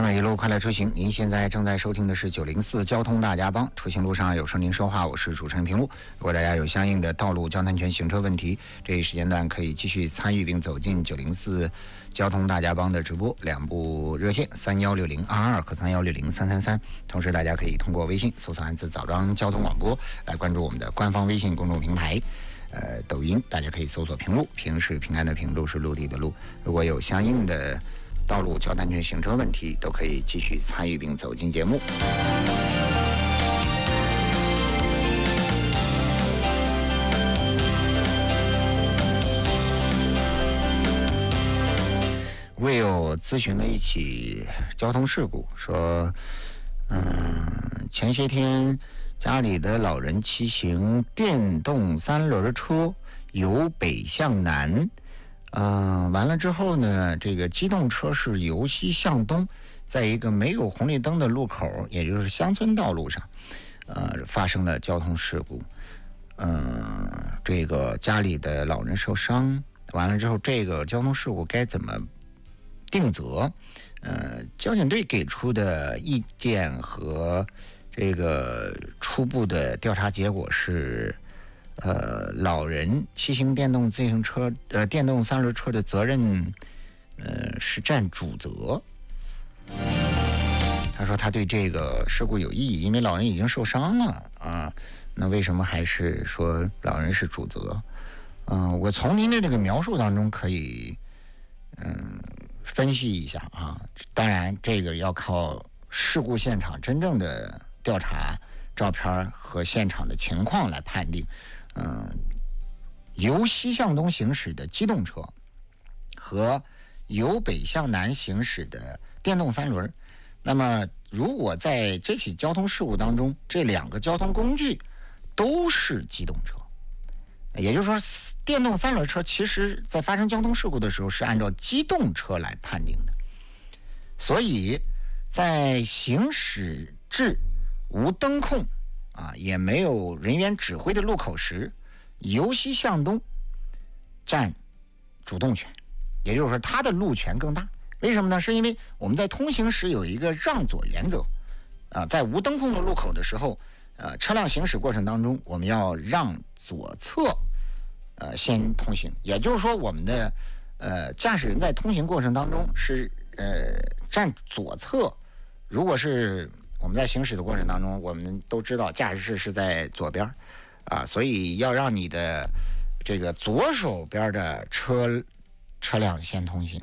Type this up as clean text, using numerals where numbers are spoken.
了一路快乐出行，您现在正在收听的是904交通大家帮，出行路上有声您说话，我是主持人平路。如果大家有相应的道路交通安全行车问题，这一时间段可以继续参与并走进904交通大家帮的直播，两部热线316022和316033，同时大家可以通过微信搜索汉字枣庄交通广播来关注我们的官方微信公众平台。抖音大家可以搜索平路，平是平安的平，路是陆地的路。如果有相应的道路交通安全行车问题，都可以继续参与并走进节目。Will 咨询了一起交通事故，说前些天家里的老人骑行电动三轮车由北向南，完了之后呢，这个机动车是由西向东，在一个没有红绿灯的路口，也就是乡村道路上，发生了交通事故。这个家里的老人受伤，完了之后，这个交通事故该怎么定责？交警队给出的意见和这个初步的调查结果是，老人骑行电动自行车、电动三轮车的责任，是占主责。他说他对这个事故有异议，因为老人已经受伤了啊，那为什么还是说老人是主责？我从您的这个描述当中可以，分析一下啊。当然，这个要靠事故现场真正的调查照片和现场的情况来判定。由西向东行驶的机动车和由北向南行驶的电动三轮，那么如果在这起交通事故当中，这两个交通工具都是机动车，也就是说电动三轮车其实在发生交通事故的时候是按照机动车来判定的，所以在行驶至无灯控也没有人员指挥的路口时，由西向东占主动权，也就是说它的路权更大。为什么呢？是因为我们在通行时有一个让左原则在无灯控的路口的时候，车辆行驶过程当中我们要让左侧先通行，也就是说我们的驾驶人在通行过程当中是占左侧。如果是我们在行驶的过程当中，我们都知道驾驶室是在左边所以要让你的这个左手边的车辆先通行。